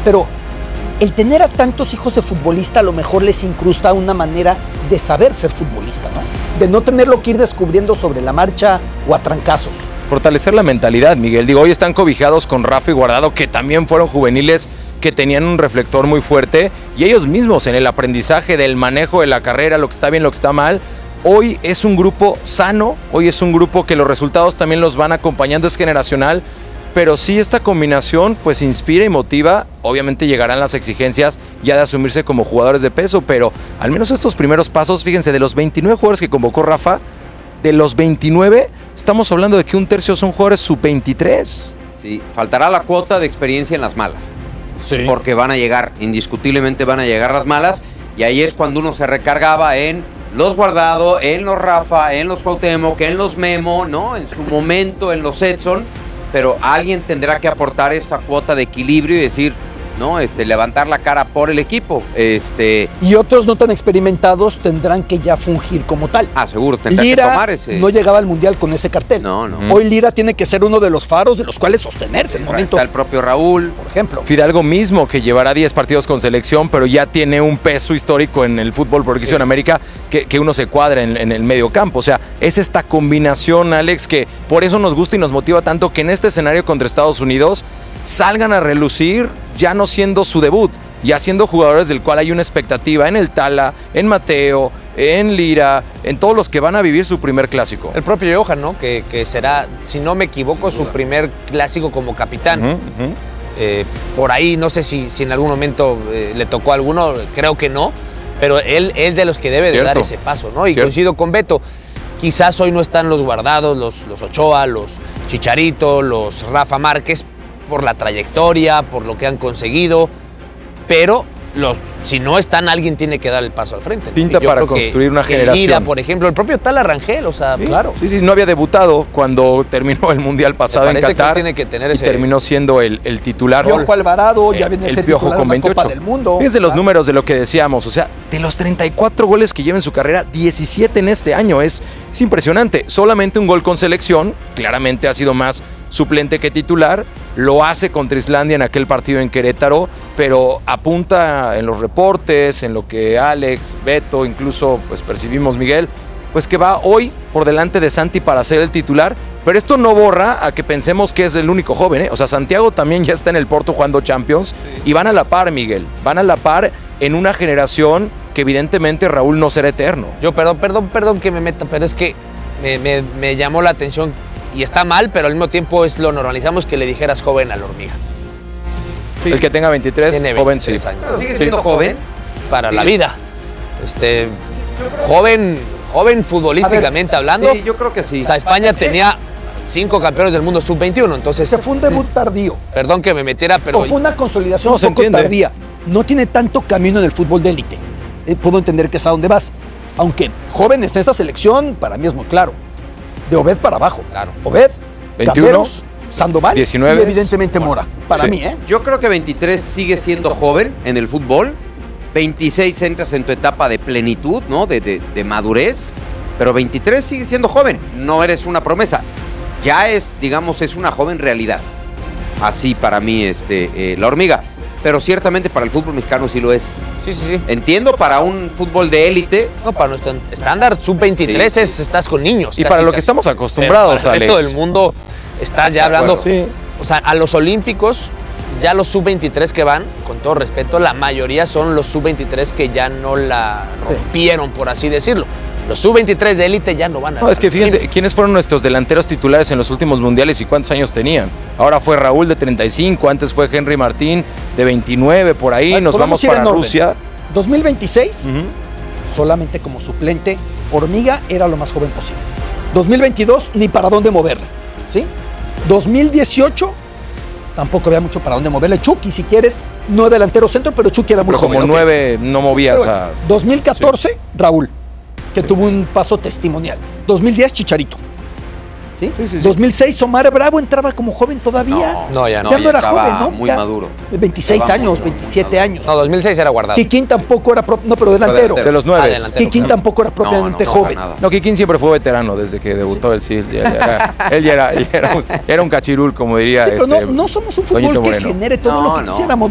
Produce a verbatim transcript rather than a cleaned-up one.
pero el tener a tantos hijos de futbolista a lo mejor les incrusta una manera de saber ser futbolista, ¿no? De no tenerlo que ir descubriendo sobre la marcha o a trancazos. Fortalecer la mentalidad, Miguel. Digo, hoy están cobijados con Rafa y Guardado, que también fueron juveniles, que tenían un reflector muy fuerte, y ellos mismos en el aprendizaje del manejo de la carrera, lo que está bien, lo que está mal. Hoy es un grupo sano, hoy es un grupo que los resultados también los van acompañando, es generacional, pero sí esta combinación pues inspira y motiva. Obviamente llegarán las exigencias ya de asumirse como jugadores de peso, pero al menos estos primeros pasos, fíjense, de los veintinueve jugadores que convocó Rafa, de los veintinueve, estamos hablando de que un tercio son jugadores sub veintitrés. Sí, faltará la cuota de experiencia en las malas. Sí. Porque van a llegar, indiscutiblemente van a llegar las malas, y ahí es cuando uno se recargaba en los Guardado, en los Rafa, en los Cuauhtémoc, en los Memo, ¿no? En su momento, en los Edson, pero alguien tendrá que aportar esta cuota de equilibrio y decir, ¿no? Este, levantar la cara por el equipo. Este... Y otros no tan experimentados tendrán que ya fungir como tal. Ah, seguro, tendrá Lira que tomar ese... no llegaba al Mundial con ese cartel. No, no. Hoy Lira tiene que ser uno de los faros de los cuales sostenerse. En momentos, está el propio Raúl, por ejemplo. Fidalgo mismo, que llevará diez partidos con selección, pero ya tiene un peso histórico en el fútbol, porque hizo en América, que, que uno se cuadra en, en el medio campo. O sea, es esta combinación, Alex, que por eso nos gusta y nos motiva tanto que en este escenario contra Estados Unidos salgan a relucir, ya no siendo su debut, ya siendo jugadores del cual hay una expectativa en el Tala, en Mateo, en Lira, en todos los que van a vivir su primer clásico. El propio Johan, ¿no? Que, que será, si no me equivoco, su primer clásico como capitán. Uh-huh, uh-huh. Eh, por ahí, no sé si, si en algún momento eh, le tocó a alguno, creo que no, pero él es de los que debe de Cierto. dar ese paso, ¿no? Y Cierto. coincido con Beto. Quizás hoy no están los Guardados, los, los Ochoa, los Chicharito, los Rafa Márquez, por la trayectoria, por lo que han conseguido, pero los, si no están, alguien tiene que dar el paso al frente, ¿no? Pinta para construir una generación. Lira, por ejemplo, el propio Tala Rangel, o sea, sí, claro. Sí, sí, no había debutado cuando terminó el Mundial pasado en Qatar. Que tiene que tener y ese... terminó siendo el, el titular. Piojo Alvarado, ya viene a ser Piojo con veintiocho. Copa del Mundo. Fíjense los números de lo que decíamos, o sea, de los treinta y cuatro goles que lleva en su carrera, diecisiete en este año, es, es impresionante. Solamente un gol con selección, claramente ha sido más suplente que titular, lo hace contra Islandia en aquel partido en Querétaro, pero apunta en los reportes, en lo que Alex, Beto, incluso pues percibimos Miguel, pues que va hoy por delante de Santi para ser el titular, pero esto no borra a que pensemos que es el único joven, ¿eh? O sea, Santiago también ya está en el Porto jugando Champions, sí. Y van a la par, Miguel, van a la par en una generación que evidentemente Raúl no será eterno. Yo, perdón, perdón, perdón que me meta, pero es que me, me, me llamó la atención. Y está mal, pero al mismo tiempo es lo normalizamos que le dijeras joven a la hormiga. Sí. El que tenga veintitrés, Tiene joven, sí. años. Pero sigue siendo sí. joven. Para sí. la vida. Este, joven, joven futbolísticamente ver, hablando. Sí, yo creo que sí. O sea, España tenía cinco campeones del mundo sub veintiuno, entonces... Se fue un debut tardío. Perdón que me metiera, pero... O fue una consolidación no, un poco entiende. tardía. No tiene tanto camino en el fútbol de élite. Eh, puedo entender que es a dónde vas. Aunque joven está esta selección, para mí es muy claro. De Obed para abajo. Claro. Obed, veintiuno, Camberos, Sandoval diecinueve, y evidentemente Mora. Para sí. mí, ¿eh? Yo creo que veintitrés sigue siendo joven en el fútbol. veintiséis entras en tu etapa de plenitud, ¿no? De, de, de madurez. Pero veintitrés sigue siendo joven. No eres una promesa. Ya es, digamos, es una joven realidad. Así para mí, este, eh, la hormiga. Pero ciertamente para el fútbol mexicano sí lo es. Sí, sí, sí. Entiendo, para un fútbol de élite. No, para nuestro estándar sub veintitrés sí, es, sí. estás con niños. Y casi, para lo casi. que estamos acostumbrados, Pero para el resto del mundo estás ya hablando. Sí. O sea, a los olímpicos, ya los sub veintitrés que van, con todo respeto, la mayoría son los sub veintitrés que ya no la rompieron, sí. por así decirlo. Los sub veintitrés de élite ya no van a... No, es que fíjense, ¿quiénes fueron nuestros delanteros titulares en los últimos mundiales y cuántos años tenían? Ahora fue Raúl de treinta y cinco, antes fue Henry Martín de veintinueve, por ahí, nos vamos para Rusia. dos mil veintiséis, uh-huh. solamente como suplente, Hormiga era lo más joven posible. dos mil veintidós, ni para dónde moverla, ¿sí? dos mil dieciocho, tampoco había mucho para dónde moverla. Chucky, si quieres, no delantero centro, pero Chucky era muy pero joven. como nueve okay. no movías sí, a... dos mil catorce, sí. Raúl, que sí. tuvo un paso testimonial. dos mil diez, Chicharito. ¿Sí? Sí, sí, sí. dos mil seis, Omar Bravo entraba como joven todavía. No, no ya no. Ya no, ya era joven, ¿no? Muy ya, maduro. veintiséis Estaba años, muy, veintisiete muy años. No, dos mil seis era Guardado. Kikín tampoco era, pro, no, pero delantero. De los nueve. Ah, Kikín tampoco era propiamente no, no, joven. No, Kikín siempre fue veterano desde que debutó sí. el C I L. Ya, ya era, él ya era, ya era, un, era un cachirul, como diría sí, pero este, no, no somos un fútbol que genere todo no, lo que no. quisiéramos.